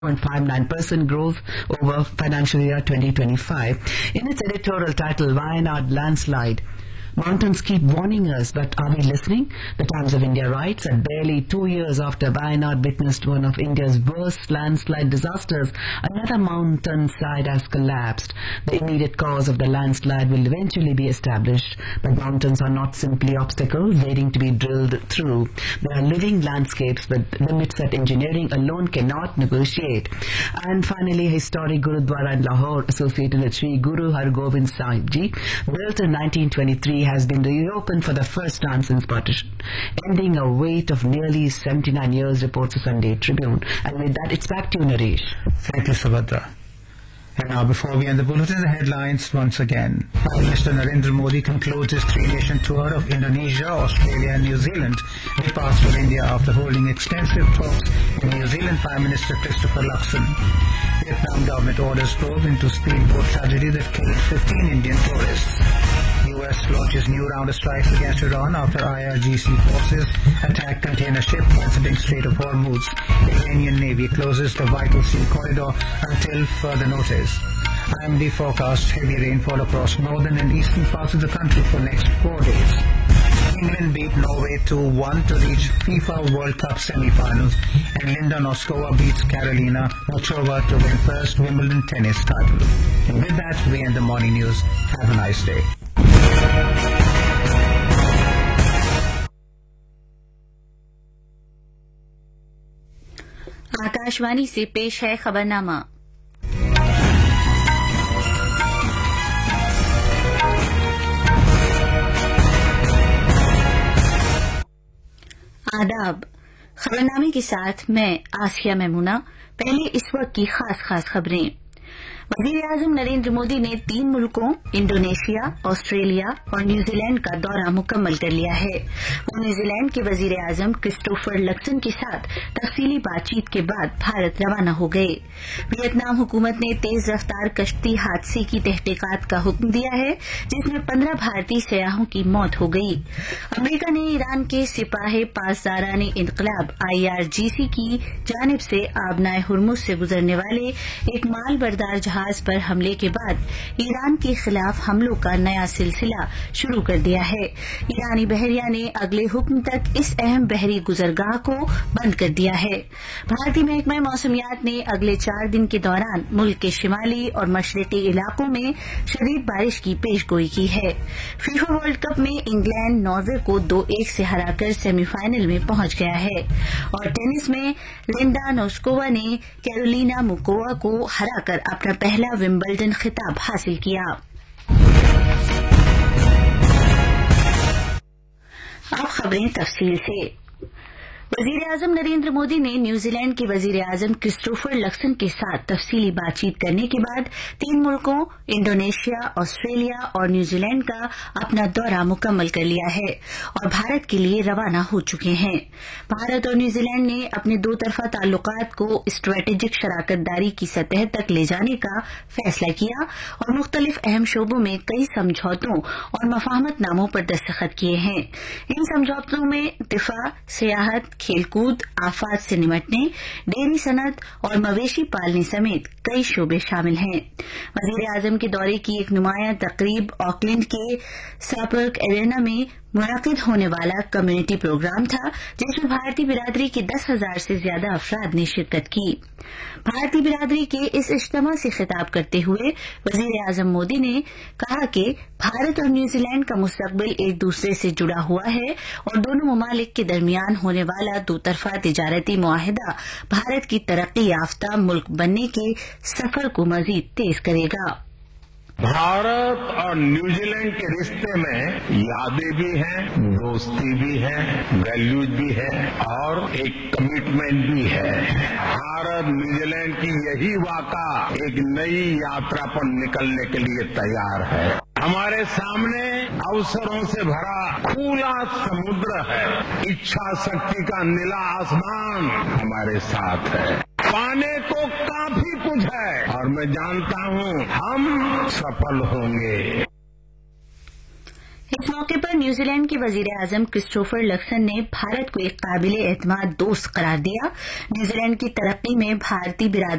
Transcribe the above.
0.59% growth over financial year 2025. In its editorial title, Wayanad Landslide, mountains keep warning us, but are we listening? The Times of India writes that barely 2 years after Wayanad witnessed one of India's worst landslide disasters, another mountainside has collapsed. The immediate cause of the landslide will eventually be established, but mountains are not simply obstacles waiting to be drilled through. They are living landscapes with limits that engineering alone cannot negotiate. And finally, historic Gurudwara in Lahore, associated with Sri Guru Har Gobind Sahib Ji, built in 1923, has been reopened for the first time since partition, ending a wait of nearly 79 years, reports the Sunday Tribune. And with that, it's back to you, Naresh. Thank you, Subhadra. And now, before we end the bulletin, the headlines once again. Prime Minister Narendra Modi concludes his three-nation tour of Indonesia, Australia and New Zealand. Departs for India after holding extensive talks with New Zealand Prime Minister Christopher Luxon. Vietnam government orders probe into speedboat tragedy that killed 15 Indian tourists. U.S. launches new round of strikes against Iran after IRGC forces attack container ship exiting Strait of Hormuz. Iranian Navy closes the vital sea corridor until further notice. IMD forecasts heavy rainfall across northern and eastern parts of the country for next 4 days. England beat Norway 2-1 to reach FIFA World Cup semi-finals, and Linda Noskova beats Karolina Muchova to win first Wimbledon tennis title. And with that, we end the morning news. Have a nice day. Akashvani से पेश है खबरनामा। आदाब। खबरनामे के साथ मैं आसिया मैमूना। पहले इस वक्त की खास खबरें। वजीर-ए-आजम नरेंद्र मोदी ने 3 मुल्कों इंडोनेशिया, ऑस्ट्रेलिया और न्यूजीलैंड का दौरा मुकम्मल कर लिया है। वो न्यूजीलैंड के वजीर-ए-आजम क्रिस्टोफर लक्सन के साथ तफसीली बातचीत के बाद भारत रवाना हो गए। वियतनाम हुकूमत ने तेज रफ्तार कश्ती हादसे की तहकीकात का हुक्म दिया है, जिसमें 15 भारतीय सयाहों की मौत हो गई। अमरीका ने ईरान के सिपाही पासदारान इनकलाब IRGC की जानिब से आबनाए हुर्मुज से गुजरने वाले एक माल बरदार जहाज पर हमले के बाद ईरान के खिलाफ हमलों का नया सिलसिला शुरू कर दिया है। ईरानी बहरिया ने अगले हुक्म तक इस अहम बहरी गुजरगाह को बंद कर दिया है। भारतीय महकमा मौसमियात ने अगले 4 दिन के दौरान मुल्क के शिमाली और मशरकी इलाकों में शदीद बारिश की पेशगोई की है। फीफा वर्ल्ड कप में इंग्लैंड नॉर्वे को 2-1 से हराकर सेमीफाइनल में पहुंच गया है। और टेनिस में लिंडा नोस्कोवा ने कैरोलिना मुकोवा को हराकर अपना पहला विंबलडन खिताब हासिल किया। अब खबरें तफसील से। वजीर-ए-आजम नरेंद्र मोदी ने न्यूजीलैंड के वजीर-ए-आजम क्रिस्टोफर लक्सन के साथ तफसीली बातचीत करने के बाद 3 मुल्कों इंडोनेशिया, ऑस्ट्रेलिया और न्यूजीलैंड का अपना दौरा मुकम्मल कर लिया है और भारत के लिए रवाना हो चुके हैं। भारत और न्यूजीलैंड ने अपने 2 तरफा ताल्लुकात को स्ट्रेटेजिक शराकतदारी की सतह तक ले जाने का फैसला किया और मुख्तलिफ अहम शोबों में कई समझौतों और मफाहमतनामों पर दस्तखत किए हैं। इन समझौतों में दिफा, सियाहत, खेलकूद, आफात से निमटने, डेयरी सनत और मवेशी पालने समेत कई शोबे शामिल हैं। वजीर-ए-आजम के दौरे की एक नुमाया तकरीब ऑकलैंड के सापर्क एरेना में मुनाकिद होने वाला कम्युनिटी प्रोग्राम था, जिसमें भारतीय बिरादरी के 10,000 से ज्यादा अफराद ने शिरकत की। भारतीय बिरादरी के इस इज्तिमा से खिताब करते हुए वजीर-ए-आजम मोदी ने कहा कि भारत और न्यूजीलैंड का मुस्तकबिल एक दूसरे से जुड़ा हुआ है और दोनों ममालिक के दरमियान होने वाला 2 तरफा तिजारती मुआहिदा भारत की तरक्की याफ्ता मुल्क बनने के सफर को मजीद तेज करेगा। भारत और न्यूजीलैंड के रिश्ते में यादें भी हैं, दोस्ती भी है, वैल्यूज भी है और एक कमिटमेंट भी है। भारत न्यूजीलैंड की यही वाक़ा एक नई यात्रा पर निकलने के लिए तैयार है। हमारे सामने अवसरों से भरा खुला समुद्र है, इच्छा शक्ति का नीला आसमान हमारे साथ है। पाने को काफी कुछ है और मैं जानता हूं हम सफल होंगे। इस मौके पर न्यूजीलैंड के वजीर आजम क्रिस्टोफर लक्सन ने भारत को एक काबिल एतमाद दोस्त करार दिया। न्यूजीलैंड की तरक्की में भारतीय बिरादरी